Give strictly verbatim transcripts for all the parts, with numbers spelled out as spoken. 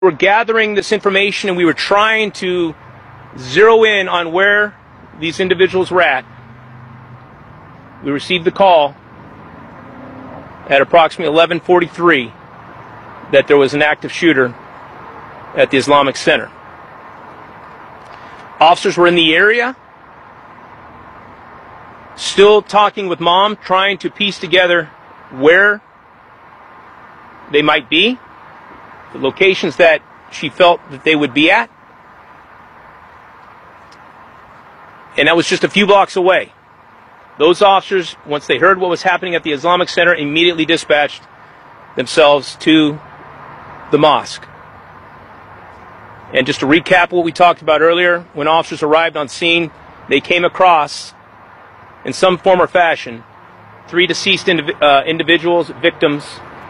We're gathering this information and we were trying to zero in on where these individuals were at. We received the call at approximately eleven forty-three that there was an active shooter at the Islamic Center. Officers were in the area, still talking with mom, trying to piece together where they might be, the locations that she felt that they would be at. And that was just a few blocks away. Those officers, once they heard what was happening at the Islamic Center, immediately dispatched themselves to the mosque. And just to recap what we talked about earlier, when officers arrived on scene, they came across, in some form or fashion, three deceased indiv- uh, individuals, victims.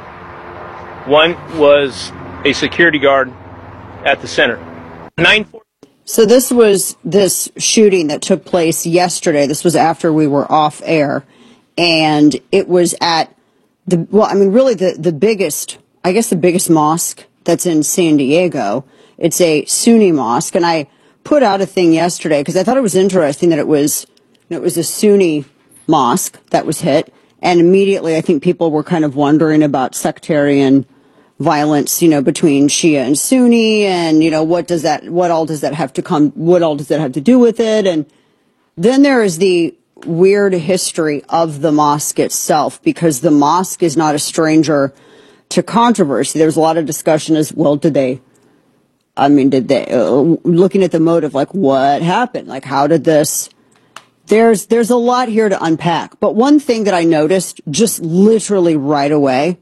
One was a security guard at the center. nine forty So this was this shooting that took place yesterday. This was after we were off air. And it was at the, well, I mean, really the, the biggest, I guess the biggest mosque that's in San Diego. It's a Sunni mosque. And I put out a thing yesterday because I thought it was interesting that it was, it was a Sunni mosque that was hit. And immediately I think people were kind of wondering about sectarian violence, you know, between Shia and Sunni, and, you know, what does that, what all does that have to come, what all does that have to do with it? And then there is the weird history of the mosque itself, because the mosque is not a stranger to controversy. There's a lot of discussion as, well, did they, I mean, did they, uh, looking at the motive, like what happened? Like, how did this, there's, there's a lot here to unpack. But one thing that I noticed just literally right away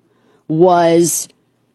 was,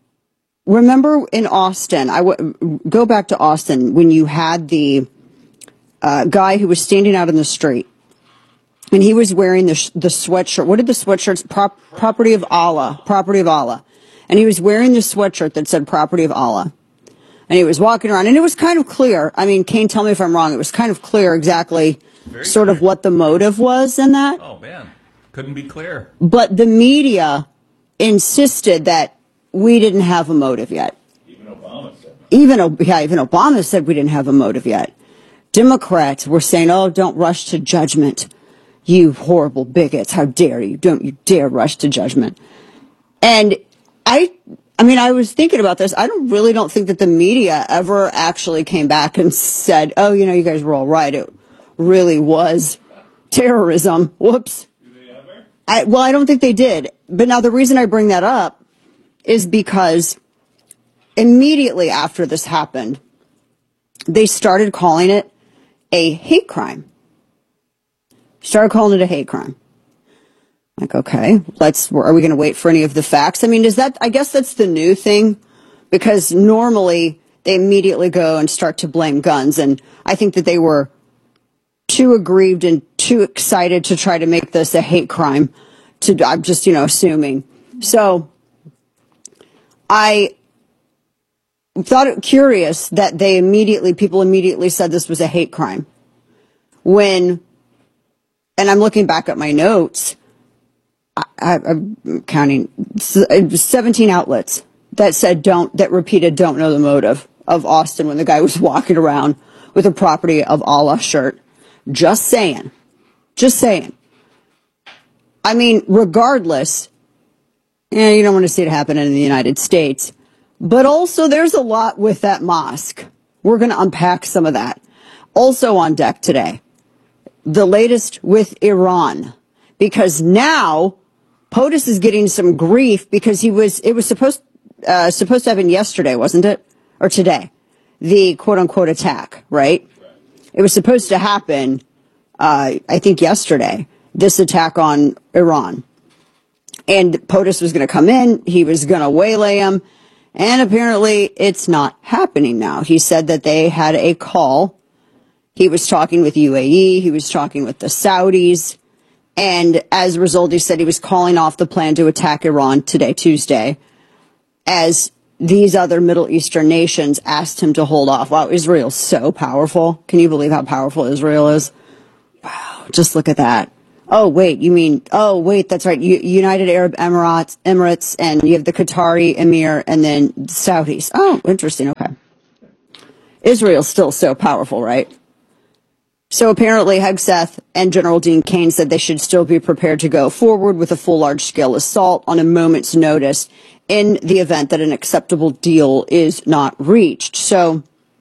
remember in Austin, I w- go back to Austin when you had the uh, guy who was standing out in the street, and he was wearing the sh- the sweatshirt. What did the sweatshirt? Prop- property of Allah. Property of Allah. And he was wearing the sweatshirt that said "Property of Allah," and he was walking around, and it was kind of clear. I mean, Kane, tell me if I'm wrong. It was kind of clear exactly Very sort clear. of what the motive was in that. Oh man, couldn't be clearer. But the media insisted that we didn't have a motive yet. Even Obama said that. Even, yeah, even Obama said we didn't have a motive yet. Democrats were saying, oh, don't rush to judgment. You horrible bigots. How dare you? Don't you dare rush to judgment. And I, I mean, I was thinking about this. I don't really don't think that the media ever actually came back and said, oh, you know, you guys were all right. It really was terrorism. Whoops. Do they ever? I, well, I don't think they did. But now the reason I bring that up is because immediately after this happened, they started calling it a hate crime. Started calling it a hate crime. Like, okay, let's, are we going to wait for any of the facts? I mean, is that, I guess that's the new thing, because normally they immediately go and start to blame guns. And I think that they were too aggrieved and too excited to try to make this a hate crime. To, I'm just, you know, assuming. So I thought it curious that they immediately, people immediately said this was a hate crime. When, and I'm looking back at my notes, I, I, I'm counting seventeen outlets that said don't, that repeated don't know the motive of Austin when the guy was walking around with a Property of Allah shirt. Just saying. Just saying. I mean, regardless, yeah, you don't want to see it happen in the United States. But also, there's a lot with that mosque. We're going to unpack some of that. Also on deck today, the latest with Iran. Because now, POTUS is getting some grief because he was, it was supposed, uh, supposed to happen yesterday, wasn't it? Or today. The quote-unquote attack, right? It was supposed to happen, uh, I think yesterday, this attack on Iran. And POTUS was going to come in, he was going to waylay him, and apparently it's not happening now. He said that they had a call. He was talking with U A E, he was talking with the Saudis, and as a result, he said he was calling off the plan to attack Iran today, Tuesday, as these other Middle Eastern nations asked him to hold off. Wow, Israel's so powerful. Can you believe how powerful Israel is? Wow, just look at that. Oh, wait, you mean, oh, wait, that's right. U- United Arab Emirates, Emirates, and you have the Qatari Emir, and then Saudis. Oh, interesting. Okay. Israel's still so powerful, right? So apparently Hegseth and General Dean Cain said they should still be prepared to go forward with a full large-scale assault on a moment's notice in the event that an acceptable deal is not reached. So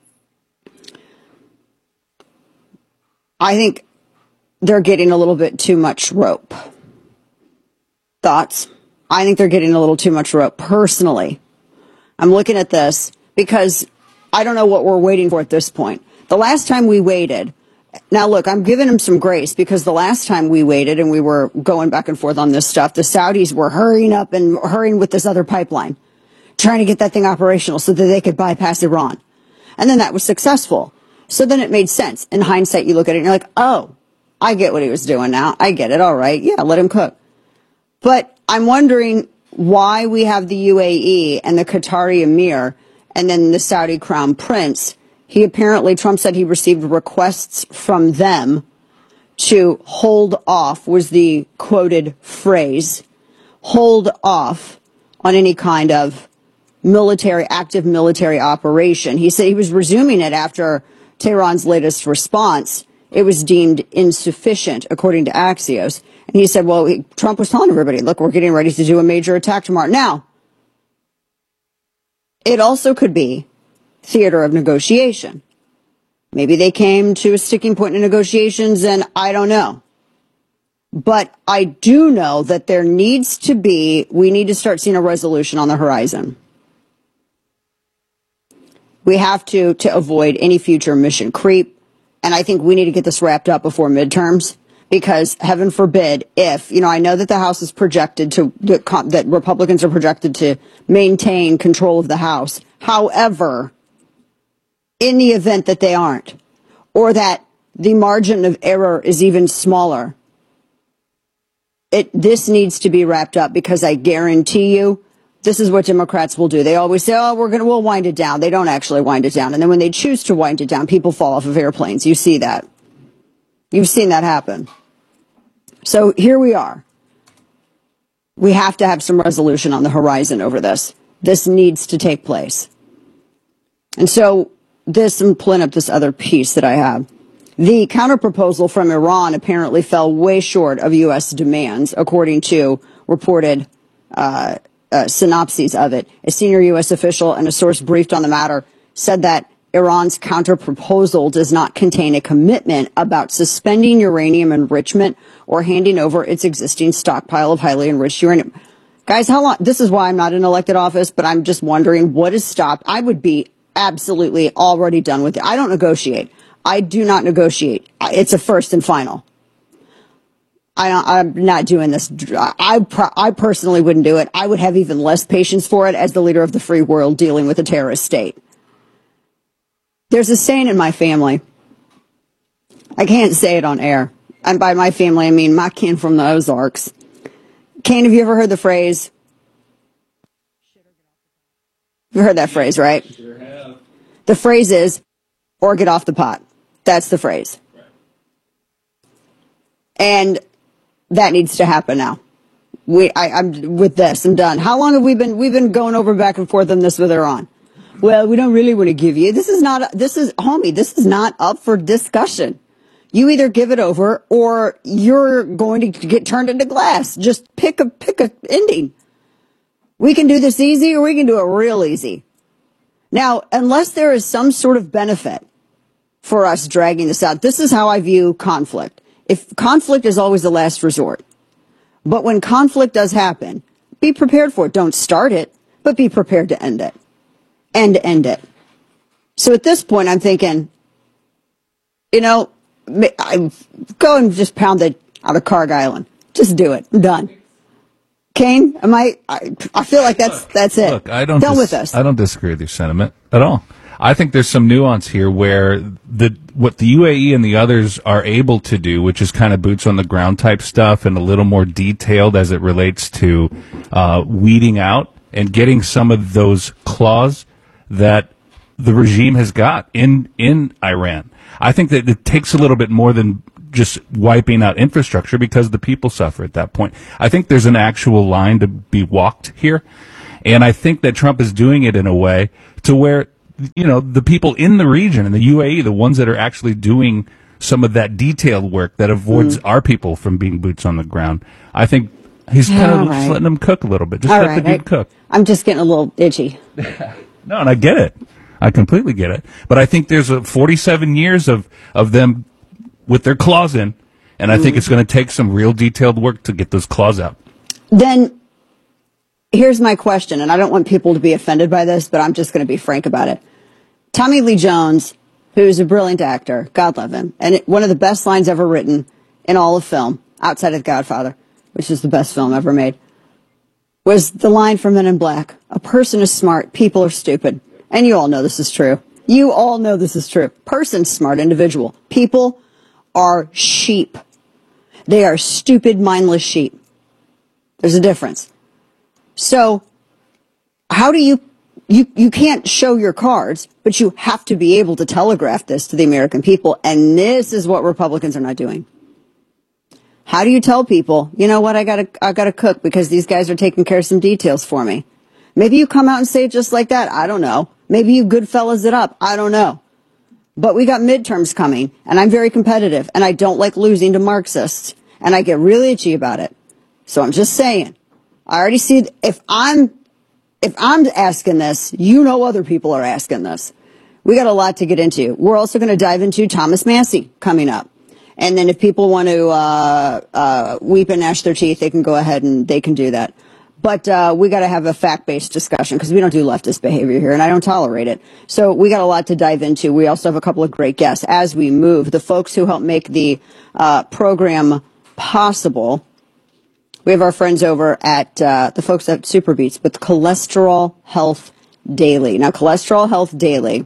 I think they're getting a little bit too much rope. Thoughts? I think they're getting a little too much rope. Personally, I'm looking at this because I don't know what we're waiting for at this point. The last time we waited, now look, I'm giving them some grace because the last time we waited and we were going back and forth on this stuff, the Saudis were hurrying up and hurrying with this other pipeline, trying to get that thing operational so that they could bypass Iran. And then that was successful. So then it made sense. In hindsight, you look at it and you're like, oh, I get what he was doing now. I get it. All right. Yeah, let him cook. But I'm wondering why we have the U A E and the Qatari Emir and then the Saudi Crown Prince. He apparently, Trump said he received requests from them to hold off, was the quoted phrase, hold off on any kind of military, active military operation. He said he was resuming it after Tehran's latest response. It was deemed insufficient, according to Axios. And he said, well, he, Trump was telling everybody, look, we're getting ready to do a major attack tomorrow. Now, it also could be theater of negotiation. Maybe they came to a sticking point in negotiations, and I don't know. But I do know that there needs to be, we need to start seeing a resolution on the horizon. We have to, to avoid any future mission creep. And I think we need to get this wrapped up before midterms because heaven forbid if, you know, I know that the House is projected to, that Republicans are projected to maintain control of the House. However, in the event that they aren't, or that the margin of error is even smaller, it, this needs to be wrapped up because I guarantee you, this is what Democrats will do. They always say, oh, we're going to, we'll wind it down. They don't actually wind it down. And then when they choose to wind it down, people fall off of airplanes. You see that. You've seen that happen. So here we are. We have to have some resolution on the horizon over this. This needs to take place. And so this, I'm pulling up this other piece that I have. The counterproposal from Iran apparently fell way short of U S demands, according to reported uh Uh, synopses of it. A senior U S official and a source briefed on the matter said that Iran's counterproposal does not contain a commitment about suspending uranium enrichment or handing over its existing stockpile of highly enriched uranium. Guys, how long? This is why I'm not in elected office, but I'm just wondering what is stopped. I would be absolutely already done with it. I don't negotiate. I do not negotiate. It's a first and final. I don't, I'm not doing this. I, I personally wouldn't do it. I would have even less patience for it as the leader of the free world dealing with a terrorist state. There's a saying in my family. I can't say it on air. And by my family, I mean my kin from the Ozarks. Kane, have you ever heard the phrase? You've heard that phrase, right? Sure have. The phrase is, or get off the pot. That's the phrase. Right. And that needs to happen now. We, I, I'm with this. I'm done. How long have we been? We've been going over back and forth on this with Iran. Well, we don't really want to give you. This is not. This is, homie. This is not up for discussion. You either give it over or you're going to get turned into glass. Just pick a pick a ending. We can do this easy or we can do it real easy. Now, unless there is some sort of benefit for us dragging this out, this is how I view conflict. If conflict is always the last resort, but when conflict does happen, be prepared for it. Don't start it, but be prepared to end it and end it. So at this point, I'm thinking, you know, I go and just pound it out of Carg Island. Just do it. I'm done. Kane, am I, I? I feel like that's that's it. Look, I don't done dis- with us. I don't disagree with your sentiment at all. I think there's some nuance here where the what the U A E and the others are able to do, which is kind of boots on the ground type stuff and a little more detailed as it relates to uh, weeding out and getting some of those claws that the regime has got in in Iran. I think that it takes a little bit more than just wiping out infrastructure because the people suffer at that point. I think there's an actual line to be walked here. And I think that Trump is doing it in a way to where, you know, the people in the region, in the U A E, the ones that are actually doing some of that detailed work that avoids mm. our people from being boots on the ground, I think he's kind of right. just letting them cook a little bit. Just All let right. the dude I, cook. I'm just getting a little itchy. No, and I get it. I completely get it. But I think there's a forty-seven years of, of them with their claws in, and I mm. think it's going to take some real detailed work to get those claws out. Then here's my question, and I don't want people to be offended by this, but I'm just going to be frank about it. Tommy Lee Jones, who's a brilliant actor, God love him, and it, one of the best lines ever written in all of film, outside of The Godfather, which is the best film ever made, was the line from Men in Black. A person is smart, people are stupid. And you all know this is true. You all know this is true. Person's smart, individual. People are sheep. They are stupid, mindless sheep. There's a difference. So how do you, you, you can't show your cards, but you have to be able to telegraph this to the American people. And this is what Republicans are not doing. How do you tell people, you know what, I gotta, I gotta cook because these guys are taking care of some details for me? Maybe you come out and say it just like that. I don't know. Maybe you Goodfellas it up. I don't know. But we got midterms coming, and I'm very competitive, and I don't like losing to Marxists, and I get really itchy about it. So I'm just saying, I already see, if I'm, if I'm asking this, you know other people are asking this. We got a lot to get into. We're also going to dive into Thomas Massie coming up. And then if people want to uh, uh, weep and gnash their teeth, they can go ahead and they can do that. But uh, we got to have a fact-based discussion because we don't do leftist behavior here, and I don't tolerate it. So we got a lot to dive into. We also have a couple of great guests as we move. The folks who help make the uh, program possible. We have our friends over at uh, the folks at Superbeats with Cholesterol Health Daily. Now, Cholesterol Health Daily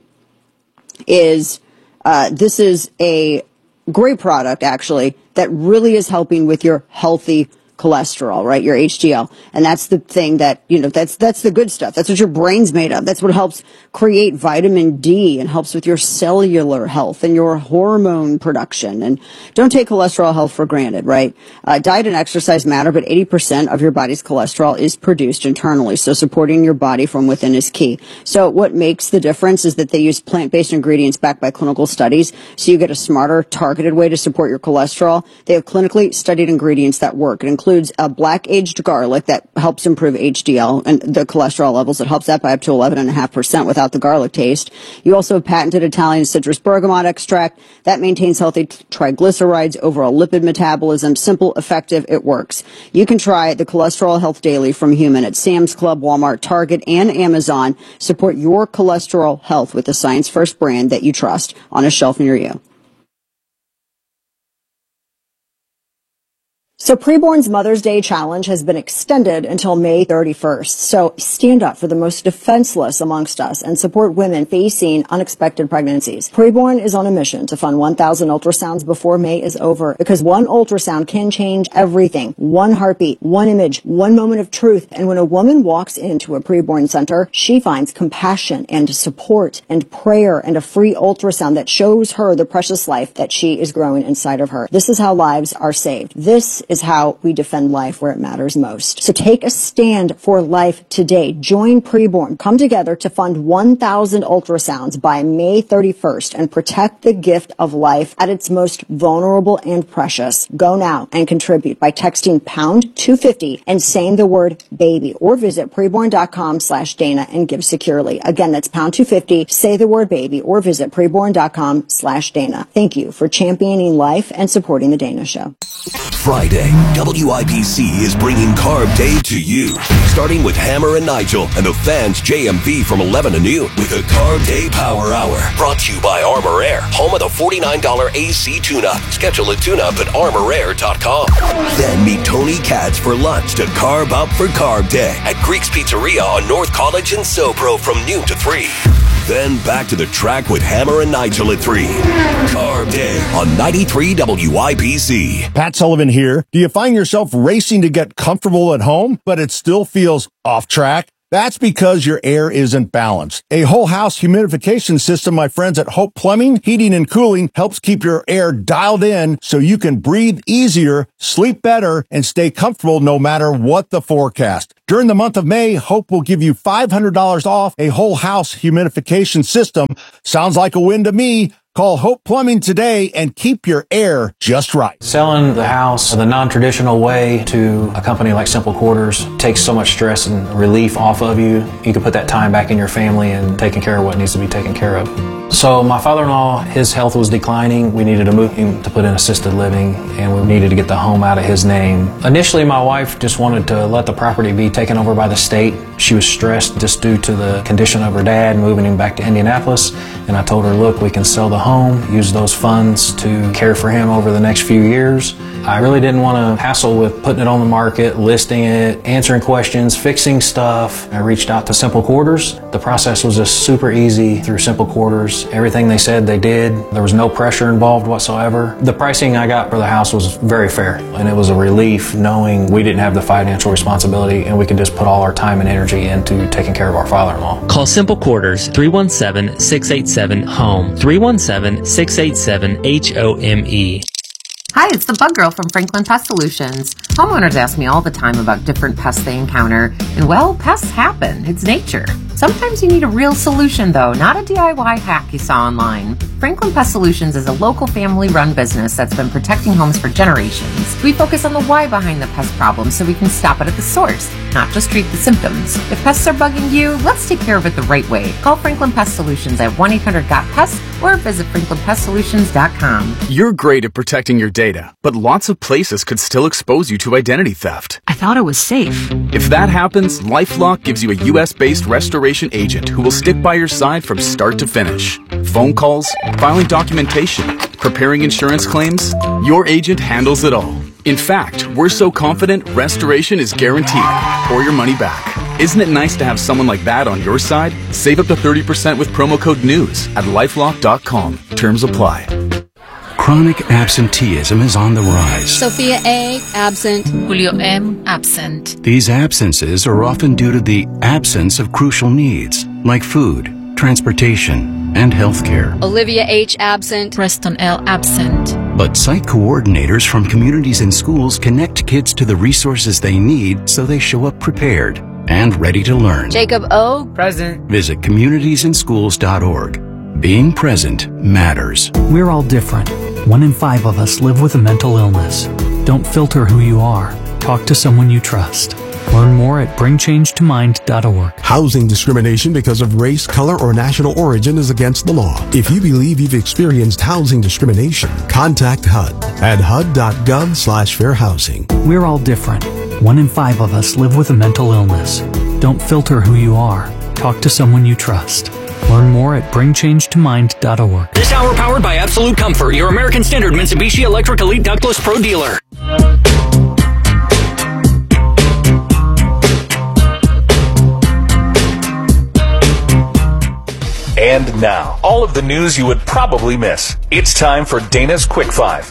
is uh, this is a great product, actually, that really is helping with your healthy cholesterol, right? Your H D L. And that's the thing that, you know, that's, that's the good stuff. That's what your brain's made of. That's what helps create vitamin D and helps with your cellular health and your hormone production. And don't take cholesterol health for granted, right? Uh, diet and exercise matter, but eighty percent of your body's cholesterol is produced internally. So supporting your body from within is key. So what makes the difference is that they use plant-based ingredients backed by clinical studies. So you get a smarter, targeted way to support your cholesterol. They have clinically studied ingredients that work. It includes includes a black aged garlic that helps improve H D L and the cholesterol levels. It helps that by up to eleven point five percent without the garlic taste. You also have patented Italian citrus bergamot extract that maintains healthy triglycerides, overall lipid metabolism. Simple, effective, it works. You can try the Cholesterol Health Daily from Human at Sam's Club, Walmart, Target, and Amazon. Support your cholesterol health with the science first brand that you trust on a shelf near you. So Preborn's Mother's Day Challenge has been extended until May thirty-first. So stand up for the most defenseless amongst us and support women facing unexpected pregnancies. Preborn is on a mission to fund one thousand ultrasounds before May is over because one ultrasound can change everything. One heartbeat, one image, one moment of truth. And when a woman walks into a Preborn center, she finds compassion and support and prayer and a free ultrasound that shows her the precious life that she is growing inside of her. This is how lives are saved. This is how we defend life where it matters most. So take a stand for life today. Join Preborn. Come together to fund one thousand ultrasounds by May thirty-first and protect the gift of life at its most vulnerable and precious. Go now and contribute by texting pound two fifty and saying the word baby, or visit preborn.com slash Dana and give securely. Again, that's pound two fifty, say the word baby, or visit preborn.com slash Dana. Thank you for championing life and supporting the Dana Show. Friday, W I B C is bringing Carb Day to you. Starting with Hammer and Nigel and the Fans J M V from eleven to noon with a Carb Day Power Hour. Brought to you by Armor Air, home of the forty-nine dollars A C tune-up. Schedule a tune-up at armor air dot com. Then meet Tony Katz for lunch to carb up for Carb Day at Greek's Pizzeria on North College and SoPro from noon to three. Then back to the track with Hammer and Nigel at three. Carb Day on ninety-three W I B C. Pat Sullivan here. Do you find yourself racing to get comfortable at home, but it still feels off track? That's because your air isn't balanced. A whole house humidification system, my friends at Hope Plumbing, Heating and Cooling, helps keep your air dialed in so you can breathe easier, sleep better, and stay comfortable no matter what the forecast. During the month of May, Hope will give you five hundred dollars off a whole house humidification system. Sounds like a win to me. Call Hope Plumbing today and keep your air just right. Selling the house the non-traditional way to a company like Simple Quarters takes so much stress and relief off of you. You can put that time back in your family and taking care of what needs to be taken care of. So my father-in-law, his health was declining. We needed to move him to put in assisted living, and we needed to get the home out of his name. Initially, my wife just wanted to let the property be taken over by the state. She was stressed just due to the condition of her dad, moving him back to Indianapolis. And I told her, look, we can sell the home, use those funds to care for him over the next few years. I really didn't want to hassle with putting it on the market, listing it, answering questions, fixing stuff. I reached out to Simple Quarters. The process was just super easy through Simple Quarters. Everything they said they did. There was no pressure involved whatsoever. The pricing I got for the house was very fair, and it was a relief knowing we didn't have the financial responsibility and we could just put all our time and energy into taking care of our father-in-law. Call Simple Quarters, three one seven, six eight seven, HOME, three one seven, six eight seven, H O M E. Hi, it's the Bug Girl from Franklin Pest Solutions. Homeowners ask me all the time about different pests they encounter, and well, pests happen. It's nature. Sometimes you need a real solution, though, not a D I Y hack you saw online. Franklin Pest Solutions is a local family-run business that's been protecting homes for generations. We focus on the why behind the pest problem so we can stop it at the source, not just treat the symptoms. If pests are bugging you, let's take care of it the right way. Call Franklin Pest Solutions at one eight hundred got pest or visit franklin pest solutions dot com. You're great at protecting your data, but lots of places could still expose you to identity theft. I thought it was safe. If that happens, LifeLock gives you a U S based restoration agent who will stick by your side from start to finish. Phone calls, filing documentation, preparing insurance claims, your agent handles it all. In fact, we're so confident restoration is guaranteed or your money back. Isn't it nice to have someone like that on your side? Save up to thirty percent with promo code NEWS at lifelock dot com. Terms apply. Chronic absenteeism is on the rise. Sophia A. absent. Julio M. absent. These absences are often due to the absence of crucial needs like food, transportation, and health care. Olivia H. absent. Preston L. absent. But site coordinators from communities and schools connect kids to the resources they need so they show up prepared and ready to learn. Jacob O. present. Visit communities in schools dot org. Being present matters. We're all different. One in five of us live with a mental illness. Don't filter who you are. Talk to someone you trust. Learn more at bring change to mind dot org. Housing discrimination because of race, color, or national origin is against the law. If you believe you've experienced housing discrimination, contact H U D at H U D dot gov slash fair housing. We're all different. One in five of us live with a mental illness. Don't filter who you are. Talk to someone you trust. Learn more at bring change to mind dot org. This hour powered by Absolute Comfort, your American Standard Mitsubishi Electric Elite Ductless Pro dealer. And now, all of the news you would probably miss. It's time for Dana's Quick Five.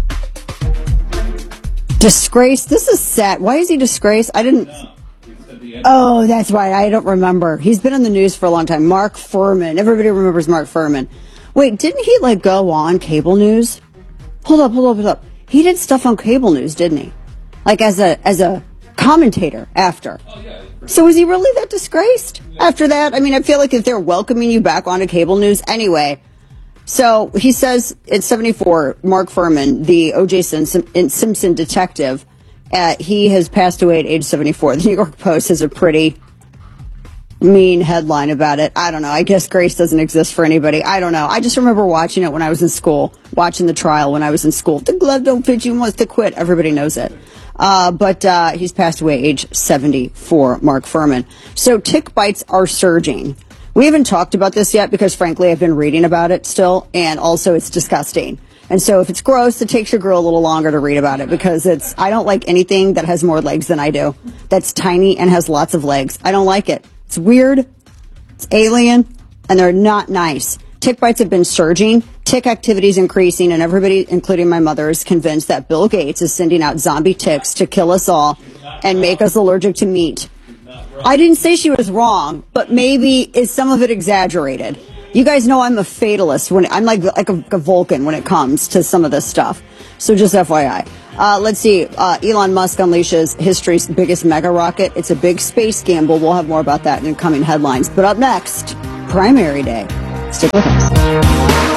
Disgrace. This is sad. Why is he disgraced? I didn't... Oh, that's right. I don't remember. He's been in the news for a long time. Mark Furman. Everybody remembers Mark Furman. Wait, didn't he, like, go on cable news? Hold up, hold up, hold up. He did stuff on cable news, didn't he? Like, as a as a commentator after. So is he really that disgraced after that? I mean, I feel like if they're welcoming you back onto cable news anyway. So he says at seventy-four, Mark Furman, the O J Simpson, Simpson detective, uh, he has passed away at age seventy-four. The New York Post has a pretty mean headline about it. I don't know. I guess grace doesn't exist for anybody. I don't know. I just remember watching it when I was in school, watching the trial when I was in school. The glove don't fit you, wants to quit. Everybody knows it. Uh, but uh, he's passed away age seventy-four, Mark Furman. So tick bites are surging. We haven't talked about this yet because, frankly, I've been reading about it still, and also it's disgusting. And so if it's gross, it takes your girl a little longer to read about it because it's, I don't like anything that has more legs than I do. That's tiny and has lots of legs. I don't like it. It's weird, it's alien, and they're not nice. Tick bites have been surging, tick activity is increasing, and everybody, including my mother, is convinced that Bill Gates is sending out zombie ticks to kill us all and make us allergic to meat. I didn't say she was wrong, but maybe is some of it exaggerated. You guys know I'm a fatalist. When I'm like like a, a Vulcan when it comes to some of this stuff. So just F Y I. Uh, let's see. Uh, Elon Musk unleashes history's biggest mega rocket. It's a big space gamble. We'll have more about that in coming headlines. But up next, primary day. Stick with us.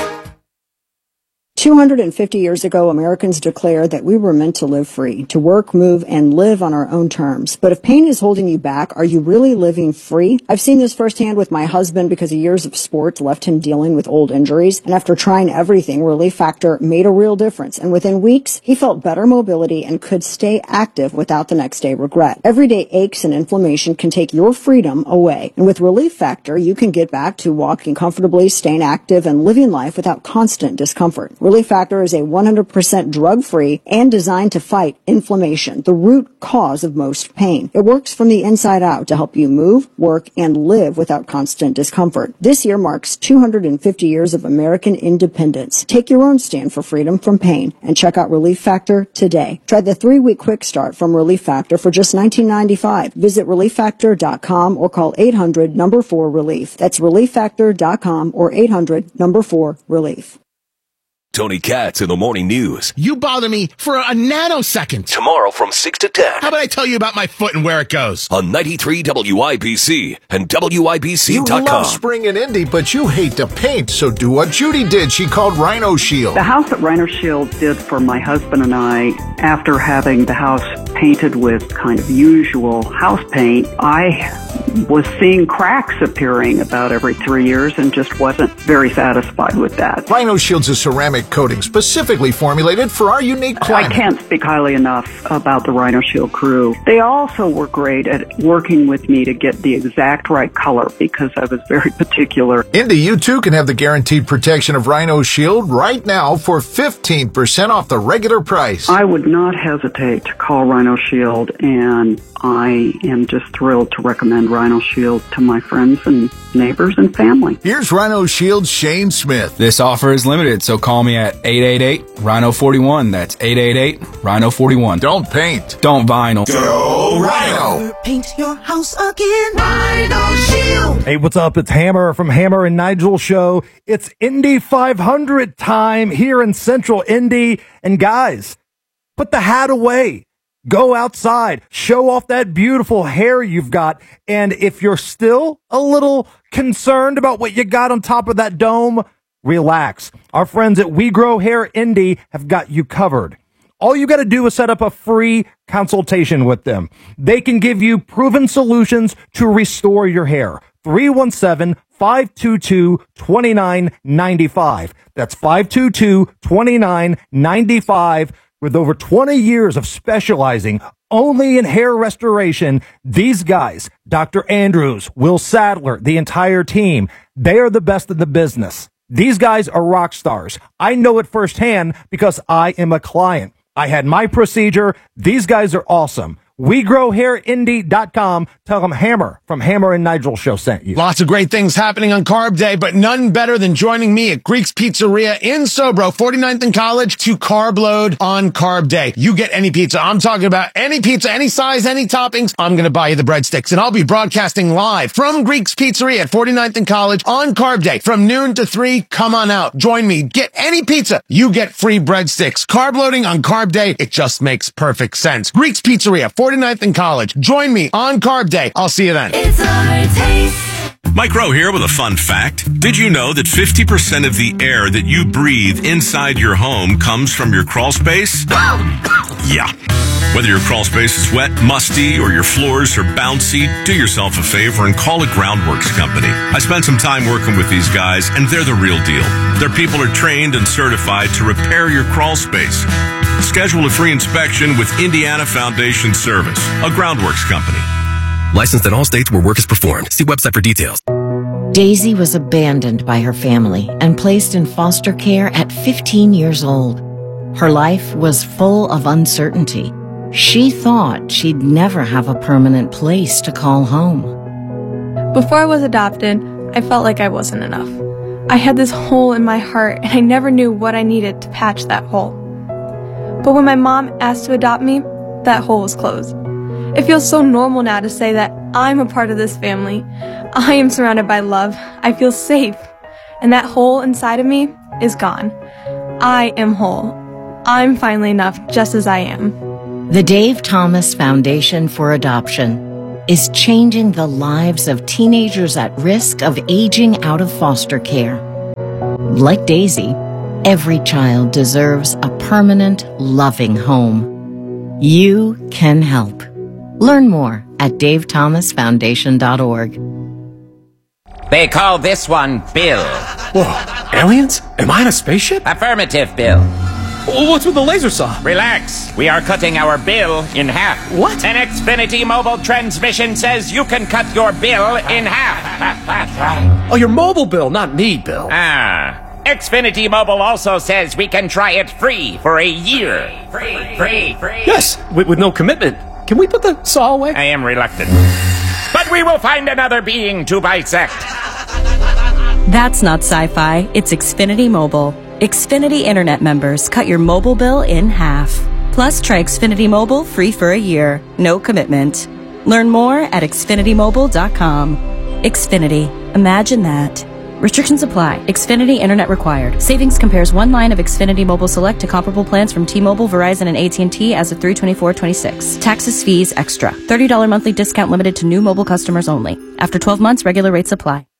two hundred fifty years ago, Americans declared that we were meant to live free, to work, move, and live on our own terms. But if pain is holding you back, are you really living free? I've seen this firsthand with my husband because years of sports left him dealing with old injuries. And after trying everything, Relief Factor made a real difference. And within weeks, he felt better mobility and could stay active without the next day regret. Everyday aches and inflammation can take your freedom away. And with Relief Factor, you can get back to walking comfortably, staying active, and living life without constant discomfort. Relief Factor is a one hundred percent drug-free and designed to fight inflammation, the root cause of most pain. It works from the inside out to help you move, work, and live without constant discomfort. This year marks two hundred fifty years of American independence. Take your own stand for freedom from pain and check out Relief Factor today. Try the three-week quick start from Relief Factor for just nineteen ninety-five dollars. Visit relief factor dot com or call eight hundred number four relief. That's relief factor dot com or eight hundred number four relief. Tony Katz in the Morning News. You bother me for a nanosecond. Tomorrow from six to ten. How about I tell you about my foot and where it goes? On ninety-three W I B C and W I B C dot com. You love spring and Indy, but you hate to paint, so do what Judy did. She called Rhino Shield. The house that Rhino Shield did for my husband and I, after having the house painted with kind of usual house paint, I was seeing cracks appearing about every three years and just wasn't very satisfied with that. Rhino Shield's a ceramic coating specifically formulated for our unique climate. I can't speak highly enough about the Rhino Shield crew. They also were great at working with me to get the exact right color because I was very particular. Indy, you too can have the guaranteed protection of Rhino Shield right now for fifteen percent off the regular price. I would not hesitate to call Rhino Shield, and I am just thrilled to recommend Rhino Shield to my friends and neighbors and family. Here's Rhino Shield's Shane Smith. This offer is limited, so call me at eight eight eight Rhino forty-one. That's eight eight eight Rhino forty-one. Don't paint. Don't vinyl. Go Rhino. Paint your house again. Rhino Shield. Hey, what's up? It's Hammer from Hammer and Nigel Show. It's Indy five hundred time here in Central Indy. And guys, put the hat away. Go outside, show off that beautiful hair you've got. And if you're still a little concerned about what you got on top of that dome, relax. Our friends at We Grow Hair Indy have got you covered. All you got to do is set up a free consultation with them. They can give you proven solutions to restore your hair. three one seven, five two two, two nine nine five. That's five two two, two nine nine five. With over twenty years of specializing only in hair restoration, these guys, Doctor Andrews, Will Sadler, the entire team, they are the best in the business. These guys are rock stars. I know it firsthand because I am a client. I had my procedure. These guys are awesome. we grow hair indy dot com. Tell them Hammer from Hammer and Nigel Show sent you. Lots of great things happening on Carb Day, but none better than joining me at Greek's Pizzeria in Sobro, forty-ninth and College, to carb load on Carb Day. You get any pizza. I'm talking about any pizza, any size, any toppings. I'm going to buy you the breadsticks, and I'll be broadcasting live from Greek's Pizzeria at forty-ninth and College on Carb Day from noon to three. Come on out. Join me. Get any pizza. You get free breadsticks. Carb loading on Carb Day. It just makes perfect sense. Greek's Pizzeria, forty-ninth and College. Join me on Carb Day. I'll see you then. It's our taste. Mike Rowe here with a fun fact. Did you know that fifty percent of the air that you breathe inside your home comes from your crawl space? Yeah. Whether your crawl space is wet, musty, or your floors are bouncy, do yourself a favor and call a Groundworks company. I spent some time working with these guys, and they're the real deal. Their people are trained and certified to repair your crawl space. Schedule a free inspection with Indiana Foundation Service, a Groundworks company. Licensed in all states where work is performed. See website for details. Daisy was abandoned by her family and placed in foster care at fifteen years old. Her life was full of uncertainty. She thought she'd never have a permanent place to call home. Before I was adopted, I felt like I wasn't enough. I had this hole in my heart, and I never knew what I needed to patch that hole. But when my mom asked to adopt me, that hole was closed. It feels so normal now to say that I'm a part of this family. I am surrounded by love. I feel safe. And that hole inside of me is gone. I am whole. I'm finally enough just as I am. The Dave Thomas Foundation for Adoption is changing the lives of teenagers at risk of aging out of foster care. Like Daisy, every child deserves a permanent, loving home. You can help. Learn more at dave thomas foundation dot org. They call this one Bill. Whoa, aliens? Am I in a spaceship? Affirmative, Bill. What's with the laser saw? Relax. We are cutting our bill in half. What? An Xfinity mobile transmission says you can cut your bill in half. Oh, your mobile bill, not me, Bill. Ah. Xfinity Mobile also says we can try it free for a year. Free, free, free. Yes, with, with no commitment. Can we put the saw away? I am reluctant. But we will find another being to bisect. That's not sci-fi. It's Xfinity Mobile. Xfinity Internet members cut your mobile bill in half. Plus, try Xfinity Mobile free for a year. No commitment. Learn more at xfinity mobile dot com. Xfinity. Imagine that. Restrictions apply. Xfinity Internet required. Savings compares one line of Xfinity Mobile Select to comparable plans from T-Mobile, Verizon, and A T and T as of three twenty-four twenty-six. Taxes, fees, extra. thirty dollars monthly discount limited to new mobile customers only. After twelve months, regular rates apply.